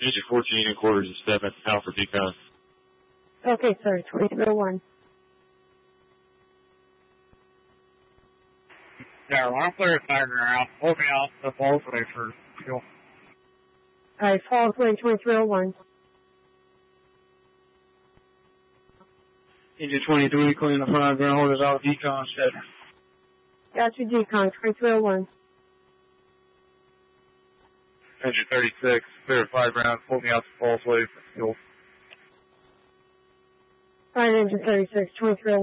Engine 14 and quarters is 7, out for decon. Okay, sir, 2301. Yeah, well, I'm clear tiger out. Hold me out the Fallsway for fuel. Alright, Fallsway 2301. Engine 23, clean the 5 ground orders out, decon set. Got your decon, 2301. Engine 36, clear 5 ground, hold me out the Fallsway for fuel. Alright, engine 36, 2301.